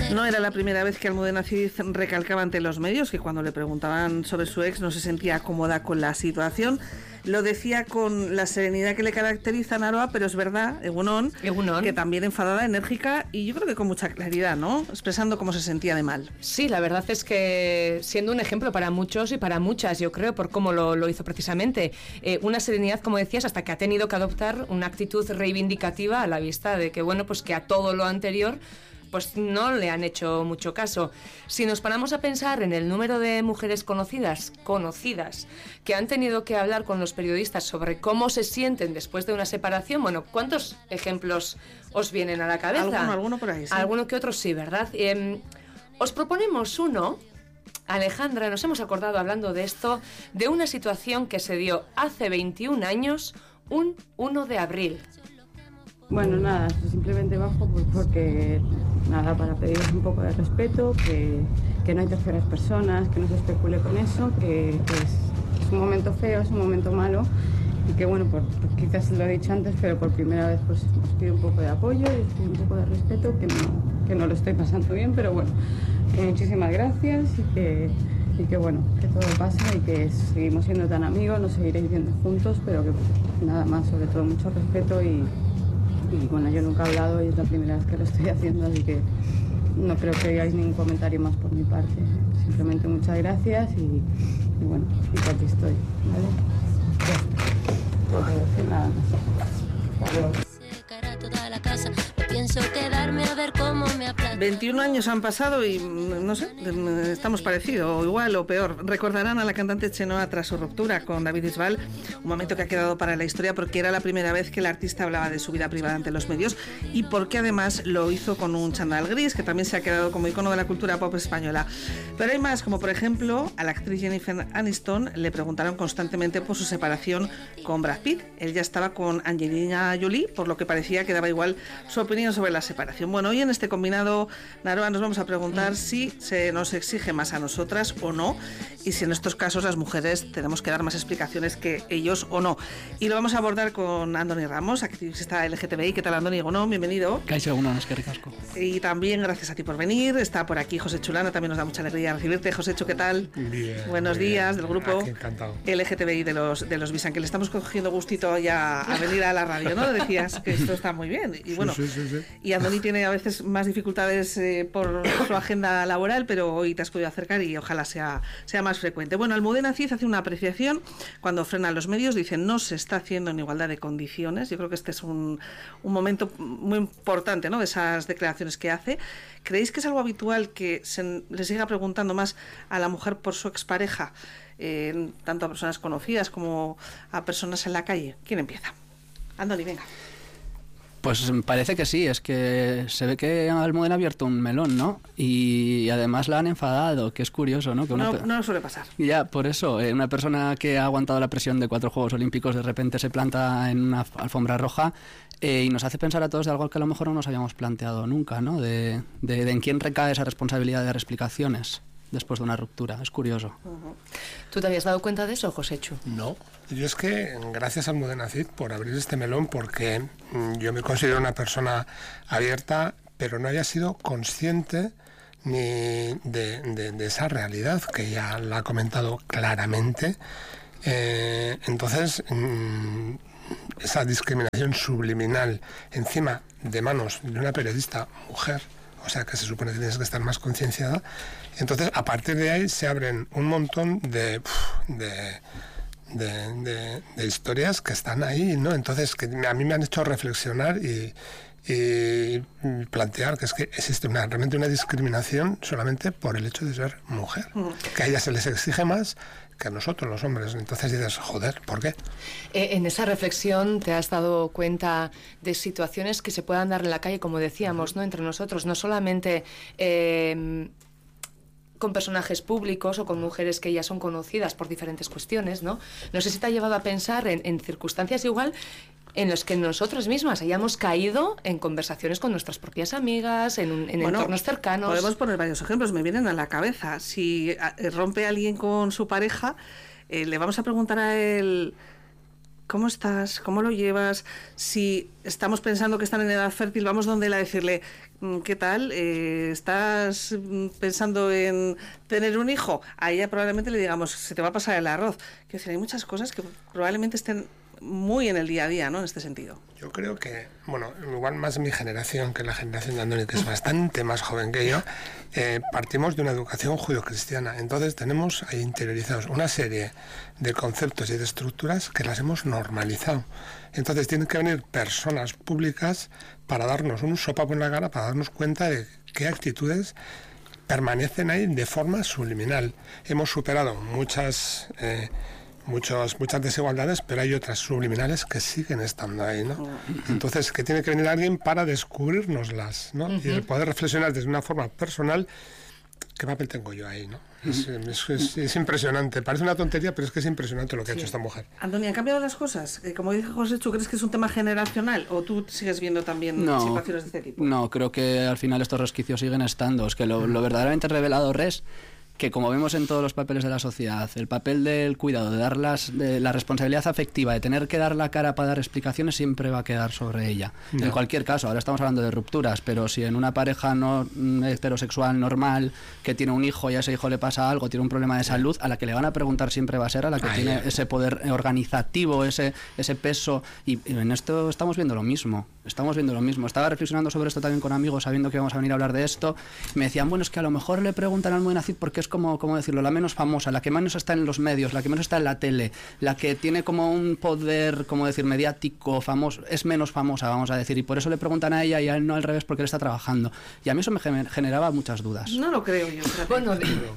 No era la primera vez que Almudena Cid recalcaba ante los medios que cuando le preguntaban sobre su ex no se sentía cómoda con la situación. Lo decía con la serenidad que le caracteriza a Naroa, pero es verdad, Egunon, que también enfadada, enérgica y yo creo que con mucha claridad, ¿no? Expresando cómo se sentía de mal. Sí, la verdad es que siendo un ejemplo para muchos y para muchas, yo creo, por cómo lo hizo precisamente. Una serenidad, como decías, hasta que ha tenido que adoptar una actitud reivindicativa a la vista de que, bueno, pues que a todo lo anterior pues no le han hecho mucho caso. Si nos paramos a pensar en el número de mujeres conocidas que han tenido que hablar con los periodistas sobre cómo se sienten después de una separación, bueno, ¿cuántos ejemplos os vienen a la cabeza? Alguno por ahí, sí. Alguno que otro sí, ¿verdad? Os proponemos uno, Alejandra, nos hemos acordado hablando de esto, de una situación que se dio hace 21 años, un 1 de abril. Bueno, nada, simplemente bajo pues porque, nada, para pediros un poco de respeto, que no hay terceras personas, que no se especule con eso, que es un momento feo, es un momento malo y que, bueno, quizás lo he dicho antes, pero por primera vez pues os pido un poco de apoyo y os pido un poco de respeto, que no lo estoy pasando bien, pero bueno, que muchísimas gracias y que bueno, que todo pasa y que seguimos siendo tan amigos, nos seguiréis viendo juntos, pero que nada más, sobre todo mucho respeto y bueno, yo nunca he hablado y es la primera vez que lo estoy haciendo, así que no creo que hagáis ningún comentario más por mi parte. Simplemente muchas gracias y bueno, y por aquí estoy, ¿vale? Ya está. No puedo decir nada más. Adiós. 21 años han pasado y no sé, estamos parecidos, o igual o peor. Recordarán a la cantante Chenoa tras su ruptura con David Bisbal, un momento que ha quedado para la historia porque era la primera vez que el artista hablaba de su vida privada ante los medios y porque además lo hizo con un chándal gris que también se ha quedado como icono de la cultura pop española. Pero hay más, como por ejemplo a la actriz Jennifer Aniston le preguntaron constantemente por su separación con Brad Pitt. Él ya estaba con Angelina Jolie, por lo que parecía que daba igual su opinión sobre la separación. Bueno, hoy en este combinado, Naroa, nos vamos a preguntar si se nos exige más a nosotras o no, y si en estos casos las mujeres tenemos que dar más explicaciones que ellos o no. Y lo vamos a abordar con Andoni Ramos, activista LGTBI. ¿Qué tal, Andoni? Bienvenido. Kaixo, egunon, eskerrik asko. Y también gracias a ti por venir. Está por aquí José Chulano, también nos da mucha alegría recibirte. José Chu, ¿qué tal? Bien. Buenos días, del grupo encantado. LGTBI de los Bisan, que le estamos cogiendo gustito ya a venir a la radio, ¿no? Decías que esto está muy bien. Y bueno, sí. Y Andoni tiene a veces más dificultades por su agenda laboral, pero hoy te has podido acercar y ojalá sea más frecuente. Bueno, Almudena Cid hace una apreciación cuando frenan los medios, dice no se está haciendo en igualdad de condiciones. Yo creo que este es un momento muy importante, ¿no?, de esas declaraciones que hace. ¿Creéis que es algo habitual que le siga preguntando más a la mujer por su expareja, tanto a personas conocidas como a personas en la calle? ¿Quién empieza? Andoni, venga. Pues parece que sí, es que se ve que Almudena ha abierto un melón, ¿no? Y además la han enfadado, que es curioso, ¿no? Que no suele pasar. Ya, por eso, una persona que ha aguantado la presión de 4 Juegos Olímpicos de repente se planta en una alfombra roja y nos hace pensar a todos de algo que a lo mejor no nos habíamos planteado nunca, ¿no? De en quién recae esa responsabilidad de dar explicaciones después de una ruptura. Es curioso. Uh-huh. ¿Tú te habías dado cuenta de eso, José Chu? No, yo es que gracias a Almudena Cid por abrir este melón, porque yo me considero una persona abierta, pero no haya sido consciente ni de esa realidad que ella la ha comentado claramente. Entonces, esa discriminación subliminal encima de manos de una periodista mujer, o sea que se supone que tienes que estar más concienciada. Entonces, a partir de ahí se abren un montón de historias que están ahí, ¿no? Entonces, que a mí me han hecho reflexionar y plantear que es que existe realmente una discriminación solamente por el hecho de ser mujer, que a ellas se les exige más que a nosotros los hombres. Entonces dices, joder, ¿por qué? En esa reflexión te has dado cuenta de situaciones que se puedan dar en la calle, como decíamos, ¿no?, entre nosotros, no solamente con personajes públicos o con mujeres que ya son conocidas por diferentes cuestiones, ¿no? No sé si te ha llevado a pensar en circunstancias igual en las que nosotras mismas hayamos caído en conversaciones con nuestras propias amigas, en entornos cercanos. Podemos poner varios ejemplos, me vienen a la cabeza. Si rompe alguien con su pareja, le vamos a preguntar a él ¿cómo estás? ¿Cómo lo llevas? Si estamos pensando que están en edad fértil, vamos donde él a decirle, ¿qué tal? ¿Estás pensando en tener un hijo? A ella probablemente le digamos, se te va a pasar el arroz. Quiero decir, hay muchas cosas que probablemente estén muy en el día a día, ¿no? En este sentido. Yo creo que, bueno, igual más mi generación que la generación de Andoni, que es bastante más joven que yo, partimos de una educación judio-cristiana. Entonces tenemos ahí interiorizados una serie de conceptos y de estructuras que las hemos normalizado. Entonces tienen que venir personas públicas para darnos un sopapo en la cara, para darnos cuenta de qué actitudes permanecen ahí de forma subliminal. Hemos superado muchas desigualdades, pero hay otras subliminales que siguen estando ahí, ¿no? Entonces, que tiene que venir alguien para descubrirnoslas, ¿no? Y el poder reflexionar desde una forma personal, ¿qué papel tengo yo ahí, no? Es impresionante. Parece una tontería, pero es que es impresionante lo que ha hecho esta mujer. Antoni, ¿han cambiado las cosas? Como dice José, ¿tú crees que es un tema generacional o tú sigues viendo también situaciones de este tipo? No, creo que al final estos resquicios siguen estando. Es que lo verdaderamente revelador es que, como vemos en todos los papeles de la sociedad, el papel del cuidado, de la responsabilidad afectiva, de tener que dar la cara para dar explicaciones, siempre va a quedar sobre ella. No. En cualquier caso, ahora estamos hablando de rupturas, pero si en una pareja no heterosexual normal, que tiene un hijo y a ese hijo le pasa algo, tiene un problema de salud, a la que le van a preguntar siempre va a ser a la que tiene ese poder organizativo, ese peso, y en esto estamos viendo lo mismo. Estaba reflexionando sobre esto también con amigos, sabiendo que íbamos a venir a hablar de esto. Me decían, bueno, es que a lo mejor le preguntan al Almudena Cid porque es como decirlo, la menos famosa, la que menos está en los medios, la que menos está en la tele, la que tiene como un poder, como decir, mediático, famoso, es menos famosa, vamos a decir, y por eso le preguntan a ella y a él no al revés porque él está trabajando. Y a mí eso me generaba muchas dudas. No lo creo yo. Bueno,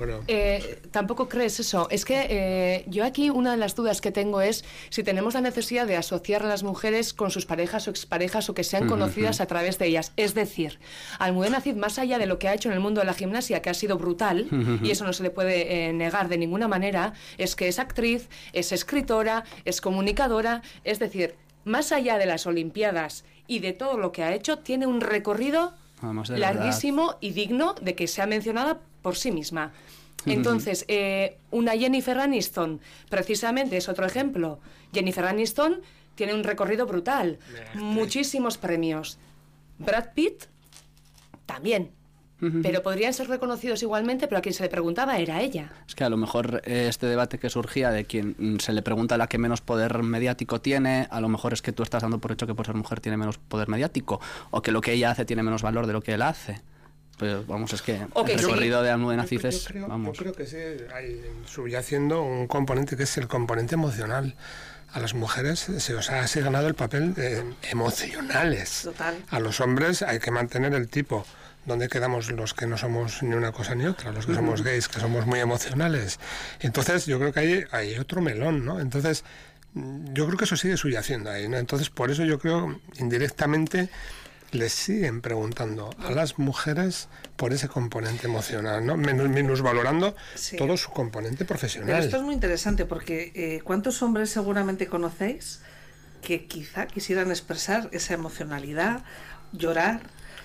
tampoco crees eso. Es que yo aquí una de las dudas que tengo es si tenemos la necesidad de asociar a las mujeres con sus parejas o exparejas o que sean conocidas a través de ellas. Es decir, Almudena Cid, más allá de lo que ha hecho en el mundo de la gimnasia, que ha sido brutal, y eso no se le puede negar de ninguna manera, es que es actriz, es escritora, es comunicadora, es decir, más allá de las Olimpiadas y de todo lo que ha hecho, tiene un recorrido larguísimo y digno de que sea mencionada por sí misma. Entonces, una Jennifer Aniston, precisamente, es otro ejemplo. Jennifer Aniston tiene un recorrido brutal, muchísimos premios. Brad Pitt, también. Pero podrían ser reconocidos igualmente, pero a quien se le preguntaba era ella. Es que a lo mejor este debate que surgía de quien se le pregunta a la que menos poder mediático tiene, a lo mejor es que tú estás dando por hecho que por ser mujer tiene menos poder mediático, o que lo que ella hace tiene menos valor de lo que él hace. Pues vamos, es que el recorrido de Almudena Cid es... Yo creo que sí, hay subyaciendo un componente que es el componente emocional. A las mujeres se os ha ganado el papel emocionales. Total. A los hombres hay que mantener el tipo. ¿Dónde quedamos los que no somos ni una cosa ni otra? Los que somos gays, que somos muy emocionales. Entonces, yo creo que hay otro melón, ¿no? Entonces, yo creo que eso sigue subyaciendo ahí, ¿no? Entonces, por eso yo creo, indirectamente, les siguen preguntando a las mujeres por ese componente emocional, ¿no? Minusvalorando todo su componente profesional. Pero esto es muy interesante porque ¿cuántos hombres seguramente conocéis que quizá quisieran expresar esa emocionalidad, llorar,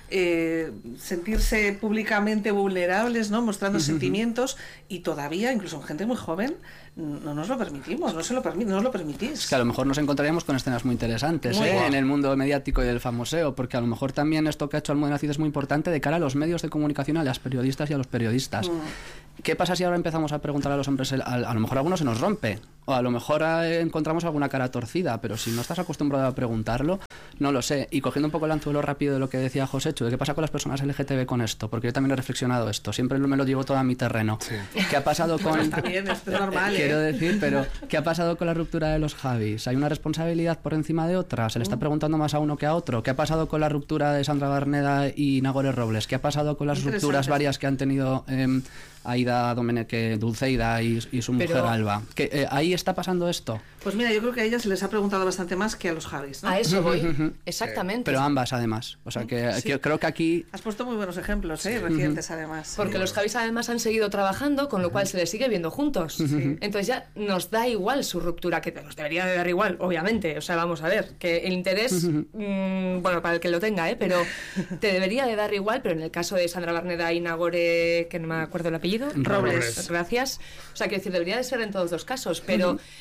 sentirse públicamente vulnerables, ¿no? Mostrando sentimientos, y todavía, incluso en gente muy joven, no nos lo permitimos, no os lo permitís? Es que a lo mejor nos encontraríamos con escenas muy interesantes en el mundo mediático y del famoseo, porque a lo mejor también esto que ha hecho Almudena Cid es muy importante de cara a los medios de comunicación, a las periodistas y a los periodistas. ¿Qué pasa si ahora empezamos a preguntar a los hombres? A lo mejor alguno se nos rompe, o a lo mejor encontramos alguna cara torcida, pero si no estás acostumbrado a preguntarlo, no lo sé. Y cogiendo un poco el anzuelo rápido de lo que decía José, de qué pasa con las personas LGTB con esto, porque yo también he reflexionado esto, siempre me lo llevo todo a mi terreno. Sí. ¿Qué ha pasado con...? Está bien, esto es normal, Quiero decir, pero ¿qué ha pasado con la ruptura de los Javis? ¿Hay una responsabilidad por encima de otra? ¿Se le está preguntando más a uno que a otro? ¿Qué ha pasado con la ruptura de Sandra Barneda y Nagore Robles? ¿Qué ha pasado con las rupturas varias que han tenido Aida Domenech, Dulceida y su mujer Alba? ¿Ahí está pasando esto? Pues mira, yo creo que a ellas se les ha preguntado bastante más que a los Javis, ¿no? A eso voy, exactamente. Pero ambas, además. O sea, que creo que aquí... Has puesto muy buenos ejemplos, recientes, además. Porque los Javis, además, han seguido trabajando, con lo cual se les sigue viendo juntos. Entonces ya nos da igual su ruptura, que nos debería de dar igual, obviamente. O sea, vamos a ver, que el interés, bueno, para el que lo tenga, pero te debería de dar igual, pero en el caso de Sandra Barneda y Nagore, que no me acuerdo el apellido, Robles, gracias. O sea, quiero decir, debería de ser en todos los casos, pero...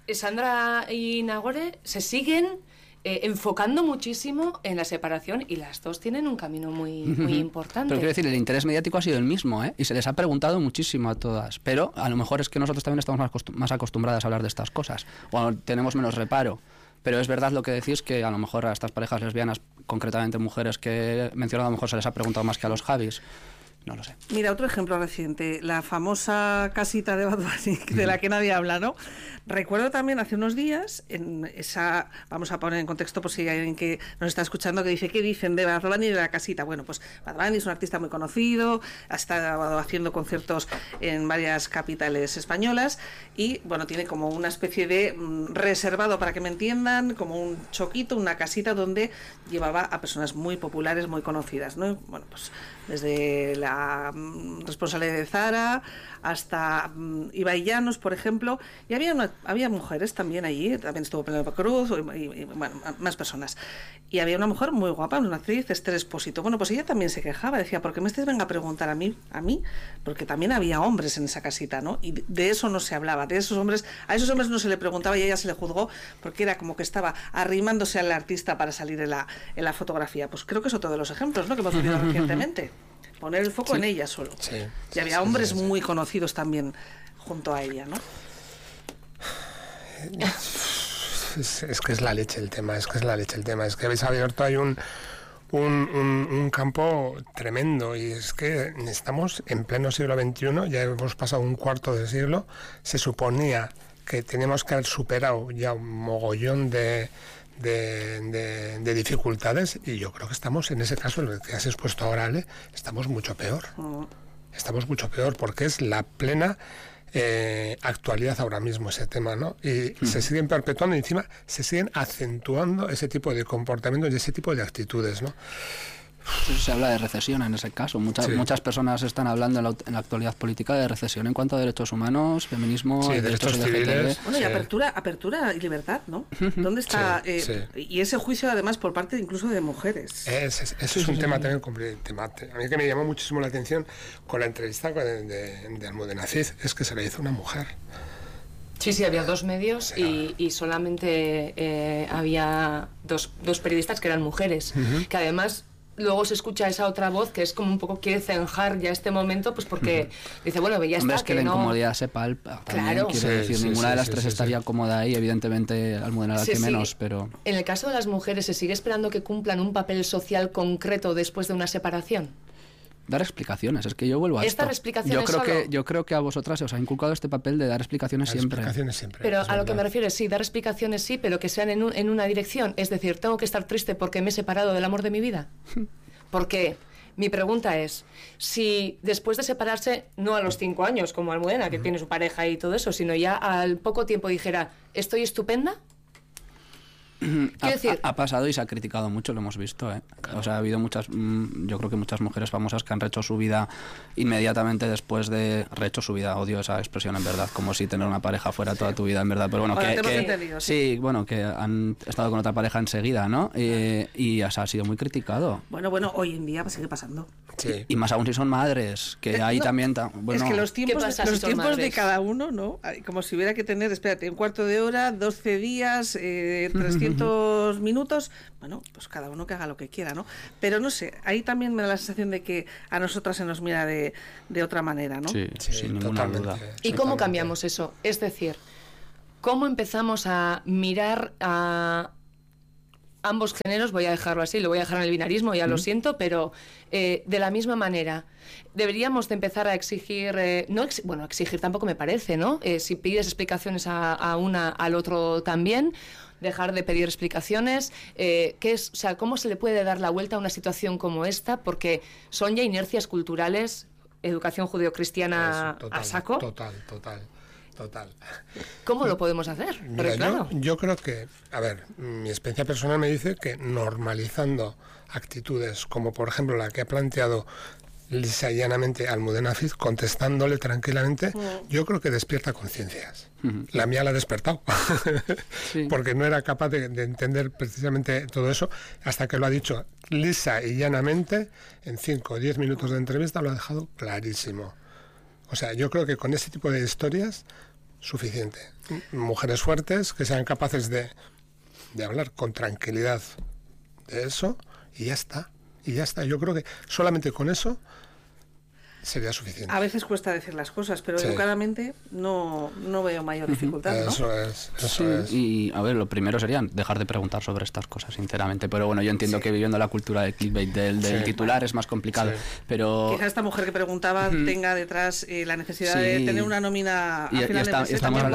Sandra y Nagore se siguen enfocando muchísimo en la separación y las dos tienen un camino muy importante. Pero quiero decir, el interés mediático ha sido el mismo, ¿eh? Y se les ha preguntado muchísimo a todas. Pero a lo mejor es que nosotros también estamos más acostumbradas a hablar de estas cosas. O tenemos menos reparo. Pero es verdad lo que decís, que a lo mejor a estas parejas lesbianas, concretamente mujeres que he mencionado, a lo mejor se les ha preguntado más que a los Javis. No lo sé. Mira, otro ejemplo reciente, la famosa casita de Bad Bunny, de la que nadie habla, ¿no? Recuerdo también hace unos días, en esa, vamos a poner en contexto por si hay alguien que nos está escuchando que dice, ¿qué dicen de Bad Bunny y de la casita? Bueno, pues Bad Bunny es un artista muy conocido, ha estado haciendo conciertos en varias capitales españolas y, bueno, tiene como una especie de reservado, para que me entiendan, como un choquito, una casita donde llevaba a personas muy populares, muy conocidas, ¿no? Bueno, pues desde la responsable de Zara hasta Ibai Llanos, por ejemplo, y había mujeres también allí, también estuvo Penélope Cruz y bueno, más personas. Y había una mujer muy guapa, una actriz, Esther Expósito. Bueno, pues ella también se quejaba, decía, ¿por qué me estáis venga a preguntar a mí? Porque también había hombres en esa casita, ¿no? Y de eso no se hablaba, de esos hombres, a esos hombres no se le preguntaba y a ella se le juzgó porque era como que estaba arrimándose al artista para salir en la fotografía. Pues creo que es otro de los ejemplos, ¿no?, que hemos vivido recientemente. Poner el foco en ella solo. Sí, y había hombres muy conocidos también junto a ella, ¿no? Es que es la leche el tema, es que habéis abierto ahí un campo tremendo, y es que estamos en pleno siglo XXI, ya hemos pasado un cuarto de siglo, se suponía que teníamos que haber superado ya un mogollón de dificultades, y yo creo que estamos, en ese caso, lo que has expuesto ahora, Ale, estamos mucho peor. Estamos mucho peor porque es la plena actualidad ahora mismo ese tema, ¿no? Y se siguen perpetuando y encima se siguen acentuando ese tipo de comportamientos y ese tipo de actitudes, ¿no? Se habla de recesión en ese caso. Muchas personas están hablando en la actualidad política de recesión en cuanto a derechos humanos, feminismo, derechos civiles. Bueno, y apertura y libertad, ¿no? ¿Dónde está? Y ese juicio, además, por parte incluso de mujeres. Ese es un tema también completamente. A mí que me llamó muchísimo la atención con la entrevista de Almudena Cid, es que se le hizo una mujer. Sí, había dos medios y solamente había dos periodistas que eran mujeres, que además luego se escucha esa otra voz que es como un poco quiere zanjar ya este momento, pues porque dice, bueno, ya está. Es que la incomodidad se palpa. Claro. Quiero decir, ninguna de las tres estaría cómoda ahí, evidentemente Almudena la que menos, pero... En el caso de las mujeres, ¿se sigue esperando que cumplan un papel social concreto después de una separación? Dar explicaciones, es que yo vuelvo a esto. Yo creo que a vosotras os ha inculcado este papel de dar explicaciones siempre. Pero a lo que me refiero es, sí, dar explicaciones sí, pero que sean en una dirección. Es decir, ¿tengo que estar triste porque me he separado del amor de mi vida? Porque mi pregunta es, si después de separarse, no a los 5 años como Almudena, que tiene su pareja y todo eso, sino ya al poco tiempo dijera, ¿estoy estupenda? Ha pasado y se ha criticado mucho, lo hemos visto, ¿eh? O sea, ha habido yo creo que muchas mujeres famosas que han rehecho su vida inmediatamente después de... Rehecho su vida, odio esa expresión, en verdad, como si tener una pareja fuera toda tu vida, en verdad, pero bueno, sí, bueno, que han estado con otra pareja enseguida, ¿no? Y ha sido muy criticado. Bueno, hoy en día sigue pasando. Sí. Y más aún si son madres, que ahí también... Bueno, es que los tiempos de cada uno, ¿no? Como si hubiera que tener, espérate, un cuarto de hora, 12 días, 300 minutos, bueno, pues cada uno que haga lo que quiera, ¿no? Pero no sé, ahí también me da la sensación de que a nosotras se nos mira de otra manera, ¿no? Sí, sin ninguna duda. ¿Y cómo cambiamos eso? Es decir, ¿cómo empezamos a mirar a ambos géneros? Voy a dejarlo así, lo voy a dejar en el binarismo, ya lo siento, pero de la misma manera deberíamos de empezar a exigir, exigir tampoco me parece, ¿no? Si pides explicaciones a una, al otro también, dejar de pedir explicaciones, ¿cómo se le puede dar la vuelta a una situación como esta? Porque son ya inercias culturales, educación judeocristiana a saco. Total. ¿Cómo lo podemos hacer? Mira, yo creo que, a ver, mi experiencia personal me dice que normalizando actitudes como, por ejemplo, la que ha planteado lisa y llanamente Almudena Cid, contestándole tranquilamente, yo creo que despierta conciencias. La mía la ha despertado, porque no era capaz de entender precisamente todo eso, hasta que lo ha dicho lisa y llanamente, en 5 o 10 minutos de entrevista lo ha dejado clarísimo. O sea, yo creo que con ese tipo de historias suficiente. Mujeres fuertes que sean capaces de hablar con tranquilidad de eso y ya está. Y ya está. Yo creo que solamente con eso sería suficiente. A veces cuesta decir las cosas, pero educadamente no veo mayor dificultad, ¿no? Eso es. Y a ver, lo primero sería dejar de preguntar sobre estas cosas, sinceramente. Pero bueno, yo entiendo que viviendo la cultura del clickbait del titular es más complicado. Pero quizá esta mujer que preguntaba tenga detrás la necesidad de tener una nómina al final de mes.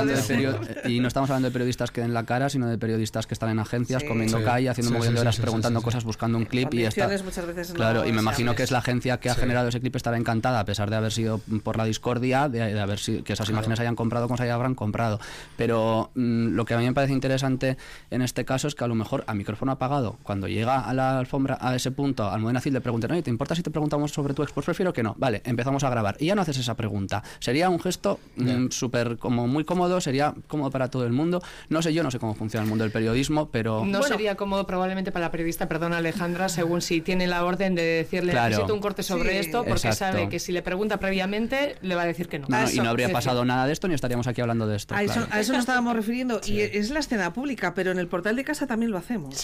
Y no estamos hablando de periodistas que den la cara, sino de periodistas que están en agencias comiendo calle, haciendo un montón de horas, preguntando cosas, buscando un clip y está. Muchas veces claro, y me imagino que es la agencia que ha generado ese clip estará encantada, a pesar de haber sido por la discordia, de haber sido, que esas imágenes hayan comprado como se habrán comprado. Pero lo que a mí me parece interesante en este caso es que a lo mejor a micrófono apagado, cuando llega a la alfombra, a ese punto, Almudena Cid le preguntan, oye, ¿te importa si te preguntamos sobre tu ex? Pues prefiero que no. Vale, empezamos a grabar. Y ya no haces esa pregunta. Sería un gesto súper, como muy cómodo, sería cómodo para todo el mundo. No sé, yo no sé cómo funciona el mundo del periodismo, pero... No sería cómodo probablemente para la periodista, perdona Alejandra, según si tiene la orden de decirle, necesito un corte sobre esto, porque sabe que si le pregunta previamente le va a decir que no. Y no habría pasado nada de esto ni estaríamos aquí hablando de esto. A eso nos estábamos refiriendo. Y es la escena pública, pero en el portal de casa también lo hacemos.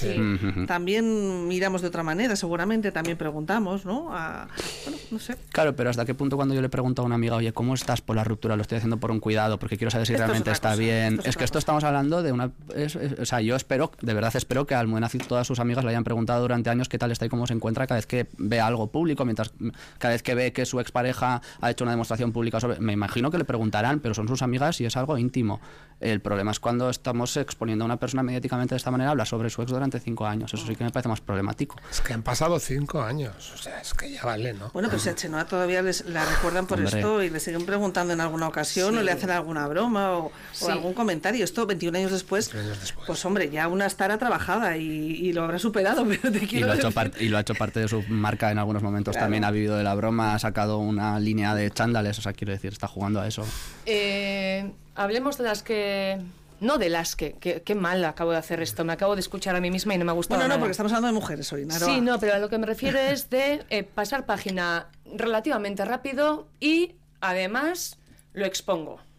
También miramos de otra manera, seguramente, también preguntamos, ¿no? Bueno, no sé. Claro, pero ¿hasta qué punto cuando yo le pregunto a una amiga, oye, ¿cómo estás por la ruptura? Lo estoy haciendo por un cuidado, porque quiero saber si realmente está bien. Es que esto estamos hablando de una... o sea, yo espero, de verdad espero que a Almudena Cid todas sus amigas le hayan preguntado durante años qué tal está y cómo se encuentra cada vez que ve algo público, cada vez que ve que su expareja ha hecho una demostración pública sobre... Me imagino que le preguntarán, pero son sus amigas y es algo íntimo. El problema es cuando estamos exponiendo a una persona mediáticamente de esta manera, habla sobre su ex durante 5 años. Eso sí que me parece más problemático. Es que han pasado 5 años, o sea, es que ya vale, ¿no? Bueno, pero si a Chenoa todavía la recuerdan por esto y le siguen preguntando en alguna ocasión o le hacen alguna broma o algún comentario. Esto 21 años después, pues hombre, ya una estará trabajada y lo habrá superado, pero te quiero y lo ha hecho parte de su marca en algunos momentos. También ha vivido de la broma, ha sacado una línea de chándales, o sea, quiero decir, está jugando a eso. Hablemos de las que... No de las que... Qué mal acabo de hacer esto. Me acabo de escuchar a mí misma y no me ha gustado nada. Porque estamos hablando de mujeres hoy, Naroa. Sí, no, pero a lo que me refiero es de pasar página relativamente rápido y, además, lo expongo.